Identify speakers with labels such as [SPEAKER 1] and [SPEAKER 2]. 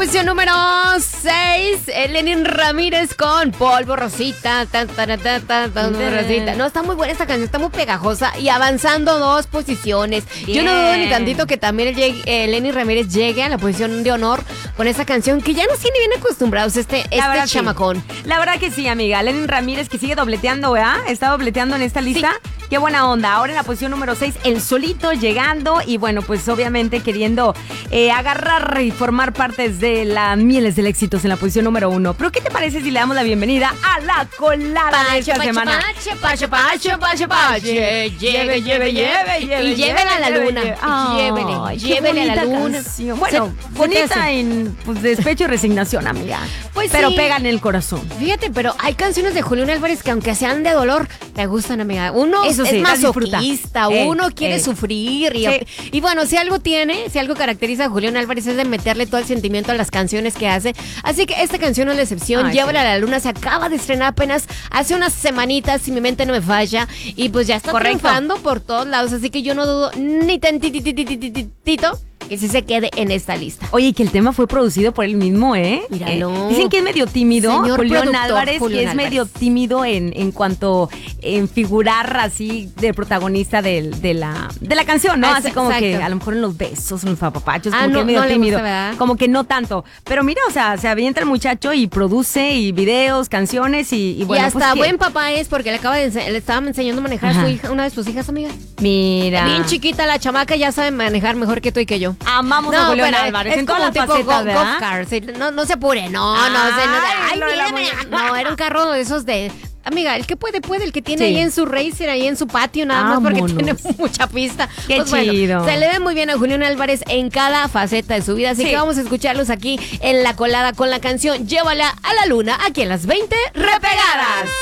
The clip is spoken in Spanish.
[SPEAKER 1] posición número 6, Lenin Ramírez con Polvo Rosita. Rosita. No, está muy buena esta canción, está muy pegajosa y avanzando 2 posiciones. Bien. Yo no dudo ni tantito que también Lenin Ramírez llegue a la posición de honor con esta canción que ya nos tiene bien acostumbrados este chamacón.
[SPEAKER 2] La verdad que sí, amiga. Lenin Ramírez que sigue dobleteando, ¿verdad? Está dobleteando en esta lista. Sí. Qué buena onda. Ahora en la posición número 6, el solito llegando y bueno, pues obviamente queriendo agarrar y formar partes de las mieles del éxito en la posición número 1. Pero ¿qué te parece si le damos la bienvenida a la colada de esta semana?
[SPEAKER 1] Pache. Lleve. Y llévele a la luna. Llévele a la luna.
[SPEAKER 2] Bueno, bonita en despecho y resignación, amiga. Pues pero sí, pega en el corazón.
[SPEAKER 1] Fíjate, pero hay canciones de Julián Álvarez que aunque sean de dolor, te gustan, amiga. Uno eso sí, es masoquista, uno quiere sufrir y bueno, si algo caracteriza a Julián Álvarez es de meterle todo el sentimiento a las canciones que hace. Así que esta canción no es la excepción. Llévala a la luna, se acaba de estrenar apenas hace unas semanitas, si mi mente no me falla, y pues ya está triunfando por todos lados, así que yo no dudo ni tantitito que sí se quede en esta lista.
[SPEAKER 2] Oye, que el tema fue producido por él mismo, ¿eh?
[SPEAKER 1] Míralo.
[SPEAKER 2] Dicen que es medio tímido.
[SPEAKER 1] Julián
[SPEAKER 2] Álvarez, que es medio tímido en cuanto en figurar así de protagonista de la canción, ¿no? Así como que a lo mejor en los besos, en los papapachos, como que es medio tímido.
[SPEAKER 1] Gusta,
[SPEAKER 2] como que no tanto. Pero mira, o sea, se avienta el muchacho y produce y videos, canciones y bueno.
[SPEAKER 1] Y hasta pues, buen papá es porque le estaba enseñando a manejar a su hija, una de sus hijas, amiga.
[SPEAKER 2] Mira.
[SPEAKER 1] Bien chiquita la chamaca, ya sabe manejar mejor que tú y que yo.
[SPEAKER 2] Amamos a Julián Álvarez en todas las facetas, ¿verdad?
[SPEAKER 1] No se apure, no, era un carro de esos de... Amiga, el que puede, el que tiene ahí en su racer, ahí en su patio, nada más porque tiene mucha pista.
[SPEAKER 2] Qué
[SPEAKER 1] pues
[SPEAKER 2] chido.
[SPEAKER 1] Bueno, se le ve muy bien a Julián Álvarez en cada faceta de su vida, así que vamos a escucharlos aquí en La Colada con la canción Llévala a la Luna, aquí en las 20 Repegadas.